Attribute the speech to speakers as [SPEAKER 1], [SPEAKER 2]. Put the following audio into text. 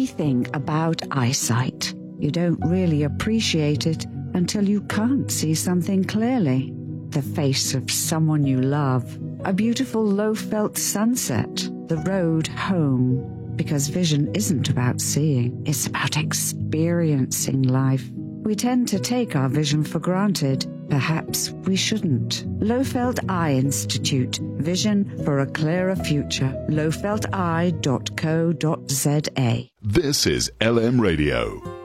[SPEAKER 1] thing about eyesight. You don't really appreciate it until you can't see something clearly. The face of someone you love, a beautiful low-felt sunset, the road home. Because vision isn't about seeing, it's about experiencing life. We tend to take our vision for granted. Perhaps we shouldn't. Lowfelt Eye Institute. Vision for a clearer future. lowfelteye.co.za.
[SPEAKER 2] This is LM Radio.